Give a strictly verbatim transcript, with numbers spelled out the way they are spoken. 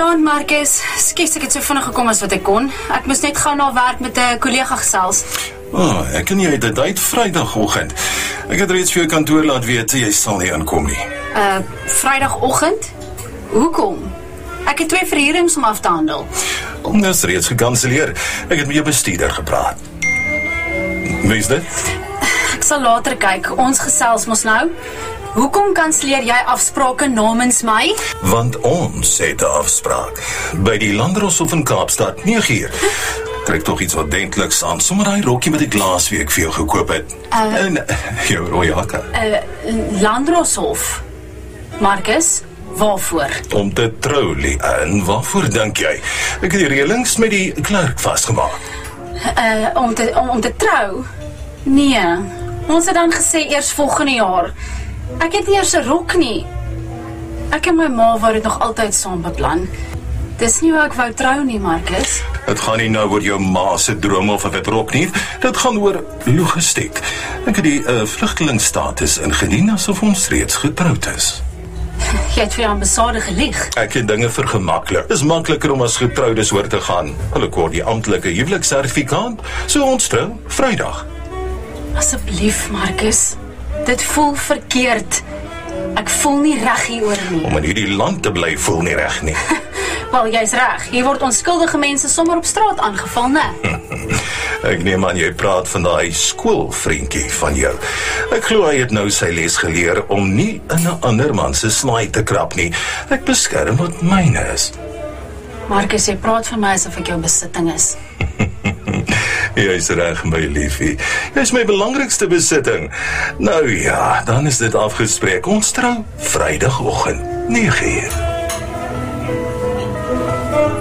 Goeienaand, Marcus. Skus ek het so vinnig gekom as wat ek kon. Ek moes net gou na werk met 'n kollega gesels. Oh, ek en jy het 'n tyd Vrydagoggend. Ek het reeds vir jou kantoor laat weet jy sal nie inkom nie. Uh, Vrydagoggend? Hoekom? Ek het twee verhuurings om af te handel. Dit is reeds gekanselleer. Ek het met jou bestuurder gepraat. Wie is dit? Ek sal later kyk. Ons gesels mos nou. Hoekom kanselleer jy afsprake namens my? Want ons het 'n afspraak by die Landdroshof in Kaapstad, nege uur. Trek toch iets wat denkliks aan. Sommer daai rokkie met die glas wie ek vir jou gekoop het. Uh, en uh, jou rooi jakke. Uh, Landdroshof. Marcus, waarvoor? Om te trou, en waarvoor dink jy? Ek het die reëlings met die klerk vasgemaak. Uh, om, te, om, om te trou? Nee, ons het dan gesê eers volgende jaar. Ek het nie eers 'n rok nie. Ek en my ma wou dit nog altyd saam beplan. Dis nie hoe ek wou trou nie, Marcus. Het gaan nie nou oor jou ma se drome of 'n wit rok nie. Dit gaan oor logistiek. Ek het die uh, vlugtelingstatus ingedien asof ons reeds getroud is. Jy het vir jou ambassade gelieg. Ek het dinge vergemaklik. Dis makliker om as getroudes oor te gaan. Hulle kort die amptelike huweliksertifikaat, so ons trou Vrydag. Asseblief, Marcus. Dit voel verkeerd. Ek voel nie reg hieroor nie. Om in hierdie land te bly voel nie reg nie. Wel, jy's reg. Hier word onskuldige mense sommer op straat aangeval, né? Ek neem aan jy praat van daai skoolvriendjie van jou. Ek glo hy het nou sy les geleer om nie in 'n ander man se snaai te krap nie. Ek beskerm wat myne is. Marcus, jy praat van my asof ek jou besitting is. Jy's reg, my liefie. Jy's my belangrikste besitting. Nou ja, dan is dit afgespreek. Ons trou Vrydagoggend, nege uur.